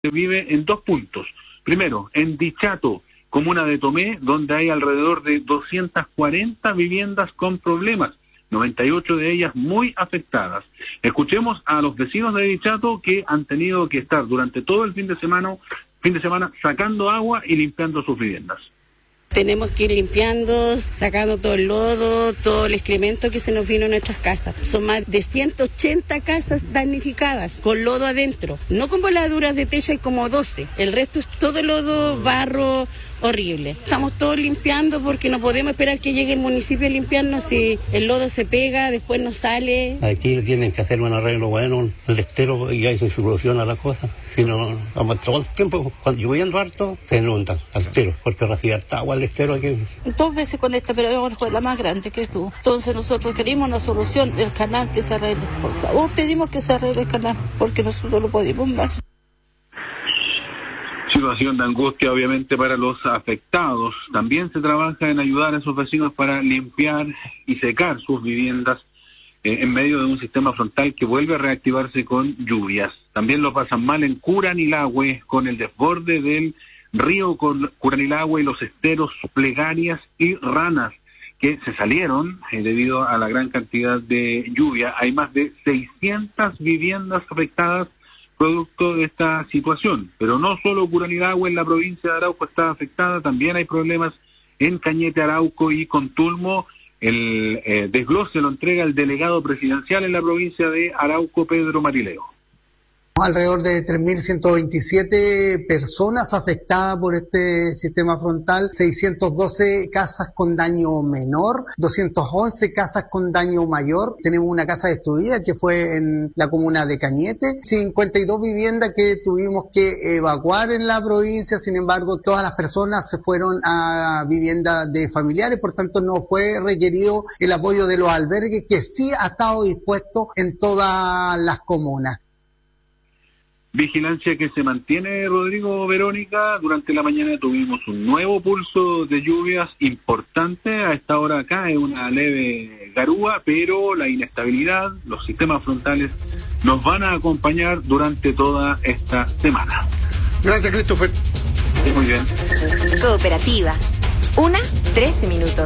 se vive en dos puntos. Primero, en Dichato, comuna de Tomé, donde hay alrededor de 240 viviendas con problemas, 98 de ellas muy afectadas. Escuchemos a los vecinos de Dichato que han tenido que estar durante todo el fin de semana sacando agua y limpiando sus viviendas. Tenemos que ir limpiando, sacando todo el lodo, todo el excremento que se nos vino a nuestras casas. Son más de 180 casas damnificadas, con lodo adentro. No con voladuras de techo, hay como 12. El resto es todo lodo, barro, horrible. Estamos todos limpiando porque no podemos esperar que llegue el municipio a limpiarnos. Si el lodo se pega, después no sale. Aquí tienen que hacer un arreglo bueno, el estero, y ahí se soluciona la cosa. Si no, todo el tiempo, cuando lloviendo harto, se inundan al estero, porque recibe harta agua al estero aquí. 2 veces con esta, pero ahora fue la más grande que tú. Entonces nosotros queremos una solución del canal, que se arregle. Por favor, pedimos que se arregle el canal, porque nosotros no podemos más. Situación de angustia, obviamente, para los afectados. También se trabaja en ayudar a esos vecinos para limpiar y secar sus viviendas en medio de un sistema frontal que vuelve a reactivarse con lluvias. También lo pasan mal en Curanilahue, con el desborde del río Curanilahue y los esteros Plegarias y Ranas, que se salieron debido a la gran cantidad de lluvia. Hay más de 600 viviendas afectadas producto de esta situación, pero no solo Curanilahue en la provincia de Arauco está afectada, también hay problemas en Cañete, Arauco y Contulmo. El desglose lo entrega el delegado presidencial en la provincia de Arauco, Pedro Marileo. Alrededor de 3.127 personas afectadas por este sistema frontal, 612 casas con daño menor, 211 casas con daño mayor. Tenemos una casa destruida que fue en la comuna de Cañete, 52 viviendas que tuvimos que evacuar en la provincia. Sin embargo, todas las personas se fueron a viviendas de familiares, por tanto no fue requerido el apoyo de los albergues, que sí ha estado dispuesto en todas las comunas. Vigilancia que se mantiene, Rodrigo, Verónica. Durante la mañana tuvimos un nuevo pulso de lluvias importante. A esta hora cae una leve garúa, pero la inestabilidad, los sistemas frontales nos van a acompañar durante toda esta semana. Gracias, Christopher. Sí, muy bien. Cooperativa. 13 minutos.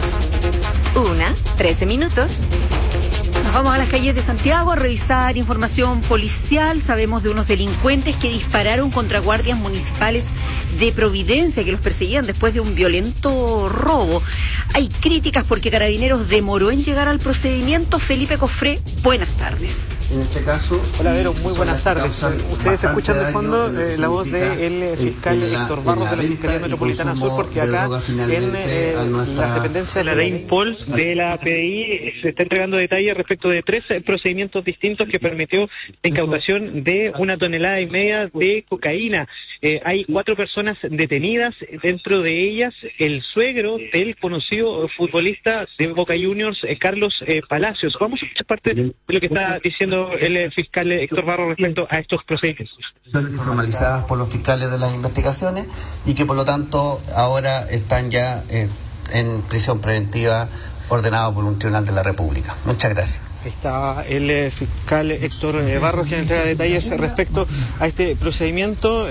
13 minutos. Nos vamos a las calles de Santiago a revisar información policial. Sabemos de unos delincuentes que dispararon contra guardias municipales de Providencia que los perseguían después de un violento robo. Hay críticas porque Carabineros demoró en llegar al procedimiento. Felipe Cofré, buenas tardes. En este caso... Hola, Vero, muy buenas tardes. Ustedes escuchan de fondo la voz del fiscal Héctor Barros de la Fiscalía Metropolitana Sur, porque acá en las dependencias de la DEINPOL de la PDI se está entregando detalles respecto de 3 procedimientos distintos que permitió la incautación de 1,5 toneladas de cocaína. Hay 4 personas detenidas, dentro de ellas el suegro del conocido futbolista de Boca Juniors, Carlos Palacios. Vamos a escuchar parte de lo que está diciendo el fiscal Héctor Barro respecto a estos procedimientos. Son formalizadas por los fiscales de las investigaciones y que por lo tanto ahora están ya en prisión preventiva ordenado por un tribunal de la República. Muchas gracias. Está el fiscal Héctor Barros, que entrega detalles respecto a este procedimiento,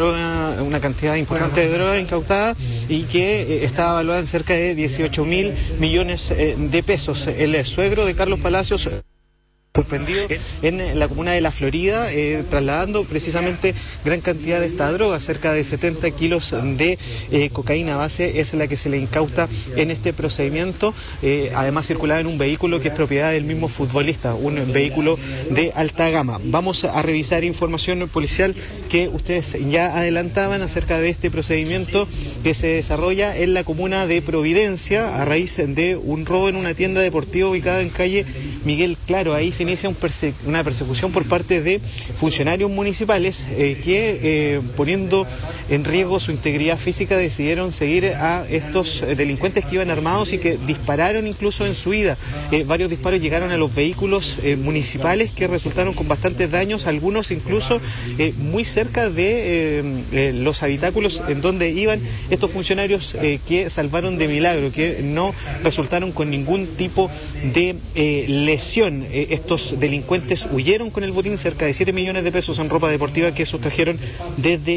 una cantidad importante de droga incautada y que está evaluada en cerca de 18.000 millones de pesos. El suegro de Carlos Palacios sorprendido en la comuna de La Florida, trasladando precisamente gran cantidad de esta droga, cerca de 70 kilos de cocaína base, es la que se le incauta en este procedimiento. Además circulaba en un vehículo que es propiedad del mismo futbolista, un vehículo de alta gama. Vamos a revisar información policial que ustedes ya adelantaban acerca de este procedimiento que se desarrolla en la comuna de Providencia a raíz de un robo en una tienda deportiva ubicada en calle Miguel Claro. Ahí se inicia una persecución por parte de funcionarios municipales que, poniendo en riesgo su integridad física, decidieron seguir a estos delincuentes que iban armados y que dispararon incluso en su ida. Varios disparos llegaron a los vehículos municipales que resultaron con bastantes daños, algunos incluso muy cerca de los habitáculos en donde iban estos funcionarios que salvaron de milagro, que no resultaron con ningún tipo de lesión. Estos Estos delincuentes huyeron con el botín, cerca de 7 millones de pesos en ropa deportiva que sustrajeron desde